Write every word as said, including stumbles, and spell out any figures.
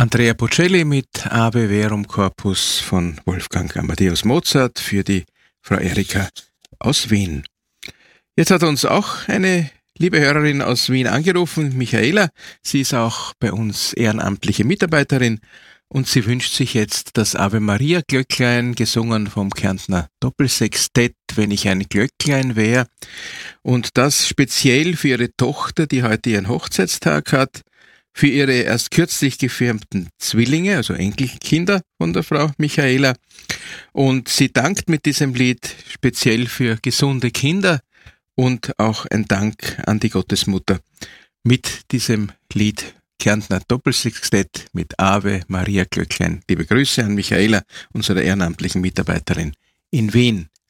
Andrea Bocelli mit Ave Verum Corpus von Wolfgang Amadeus Mozart für die Frau Erika aus Wien. Jetzt hat uns auch eine liebe Hörerin aus Wien angerufen, Michaela. Sie ist auch bei uns ehrenamtliche Mitarbeiterin und sie wünscht sich jetzt das Ave Maria Glöcklein, gesungen vom Kärntner Doppelsextett, Wenn ich ein Glöcklein wär. Und das speziell für ihre Tochter, die heute ihren Hochzeitstag hat, für ihre erst kürzlich gefirmten Zwillinge, also Enkelkinder von der Frau Michaela. Und sie dankt mit diesem Lied speziell für gesunde Kinder und auch ein Dank an die Gottesmutter mit diesem Lied Kärntner Doppelsextett mit Ave Maria Glöcklein. Liebe Grüße an Michaela, unsere ehrenamtlichen Mitarbeiterin in Wien.